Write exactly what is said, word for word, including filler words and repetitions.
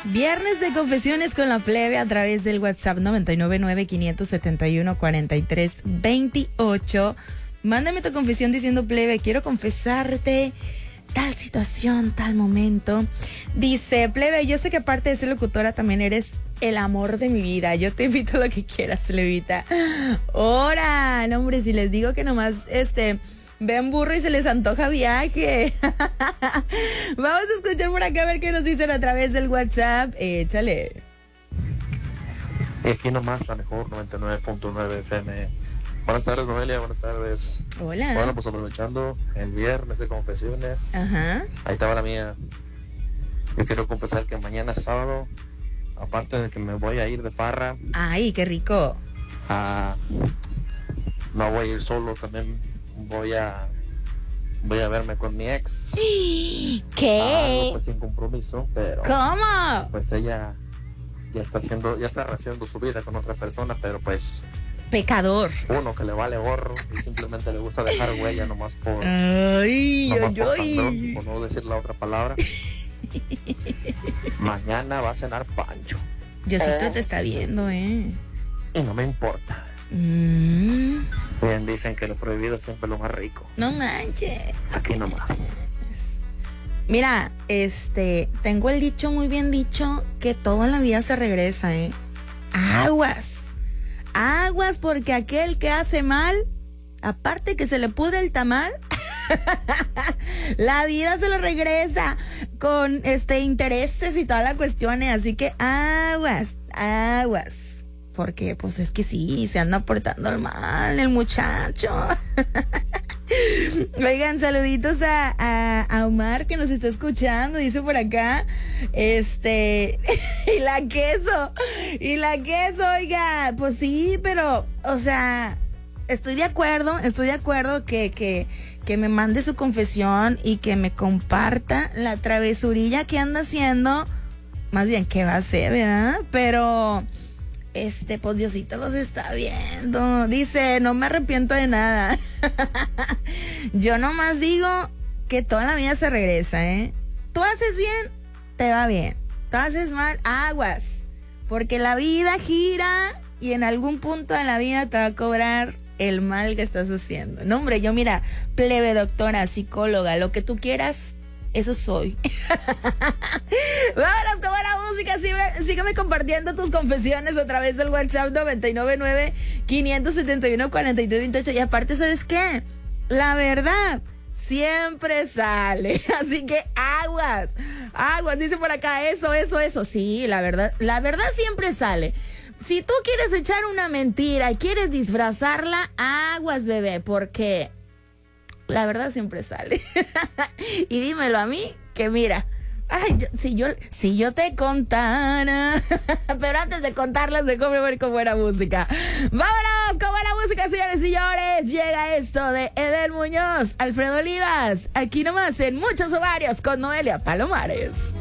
Viernes de confesiones con la plebe a través del WhatsApp noventa y nueve nueve, quinientos setenta y uno, cuarenta y tres veintiocho. Mándame tu confesión diciendo: plebe, quiero confesarte tal situación, tal momento. Dice: plebe, yo sé que aparte de ser locutora también eres el amor de mi vida. Yo te invito a lo que quieras, plebita. Ora, no, hombre, si les digo que nomás este ven burro y se les antoja viaje. Vamos a escuchar por acá a ver qué nos dicen a través del WhatsApp. Échale. Y aquí nomás la mejor noventa y nueve punto nueve F M. Buenas tardes, Noelia, buenas tardes. Hola. Bueno, pues aprovechando el viernes de confesiones. Ajá. Ahí estaba la mía. Yo quiero confesar que mañana es sábado, aparte de que me voy a ir de farra. Ay, qué rico. Ah, no voy a ir solo, también voy a voy a verme con mi ex. ¿Qué? Ah, no, pues sin compromiso, pero ¿Cómo? pues ella ya está haciendo, ya está haciendo su vida con otra persona, pero pues Pecador. uno que le vale gorro y simplemente le gusta dejar huella nomás por Ay, nomás ay, por ay. sangrón, por no decir la otra palabra. Mañana va a cenar Pancho. Diosito te está viendo, eh. Y no me importa. Mm, Bien, dicen que lo prohibido siempre es lo más rico. no manches. Aquí nomás. Mira, este, tengo el dicho muy bien dicho que todo en la vida se regresa, eh. Aguas. Aguas, porque aquel que hace mal, aparte que se le pudre el tamal, la vida se lo regresa con este intereses y toda la cuestión, así que aguas, aguas, porque pues es que sí, se anda portando mal el muchacho. Oigan, saluditos a, a, a Omar que nos está escuchando, dice por acá, este, y la queso, y la queso, oiga, pues sí, pero, o sea, estoy de acuerdo, estoy de acuerdo que, que, que me mande su confesión y que me comparta la travesurilla que anda haciendo, más bien que va a hacer, ¿verdad? Pero este, pues Diosito los está viendo. Dice: no me arrepiento de nada. Yo nomás digo que toda la vida se regresa, ¿eh? Tú haces bien, te va bien. Tú haces mal, aguas. Porque la vida gira y en algún punto de la vida te va a cobrar el mal que estás haciendo. No, hombre, yo mira, plebe, doctora, psicóloga, lo que tú quieras, eso soy. Vámonos con buena música. Sígueme, sígueme compartiendo tus confesiones a través del WhatsApp noventa y nueve nueve, quinientos setenta y uno, cuarenta y tres veintiocho. Y aparte, ¿sabes qué? La verdad siempre sale. Así que aguas, aguas. Dice por acá, eso, eso, eso. Sí, la verdad, la verdad siempre sale. Si tú quieres echar una mentira y quieres disfrazarla, aguas, bebé, porque la verdad siempre sale. Y dímelo a mí, que mira, ay, yo, si yo si yo te contara. Pero antes de contarlas, de cómo ver con buena música. Vámonos con buena música, señores y señores. Llega esto de Edel Muñoz, Alfredo Olivas, aquí nomás en Muchos Ovarios con Noelia Palomares.